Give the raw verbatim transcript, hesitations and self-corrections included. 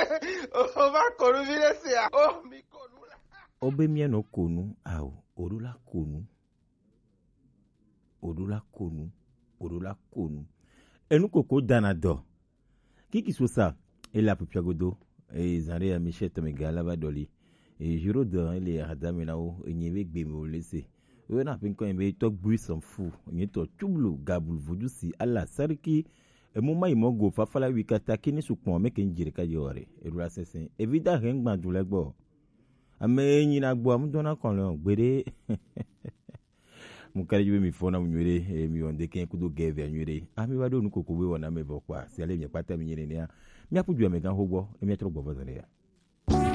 On va konu vile sia. Oh mi konu la. Obe mien no konu au orula konu. Orula konu. Orula konu. Et nous coco danado. Qui qui soit ça? Et la pupiagodo. Et zanre a michette megala va doli. Et juro de les radam nao et n'y avait bémo laissé. On a fait quand même talk bruit sans fou. On est au tublo gabul vodu si alla sarki. Et mon maï mogo fa fala wikata kini sukmo meke njirika yore. Et rula sesen. Evida heng bandu legbo. Ame nyina gbo amdona kon le gbere. Mon kari mi fona munywere e mi onde ken kudo geve anywere. Ami wado nu kokwe wona me bokwa. Si ale mi pata mi nyene ne. Mi apudu me kan hogbo. E mi atro gbo vazale ya.